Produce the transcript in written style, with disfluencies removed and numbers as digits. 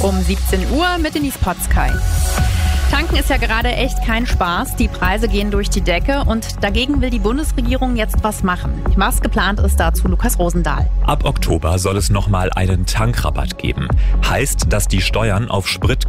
Um 17 Uhr mit Denise Potzkei. Tanken ist ja gerade echt kein Spaß. Die Preise gehen durch die Decke und dagegen will die Bundesregierung jetzt was machen. Was geplant ist, dazu Lukas Rosendahl. Ab Oktober soll es nochmal einen Tankrabatt geben. Heißt, dass die Steuern auf Sprit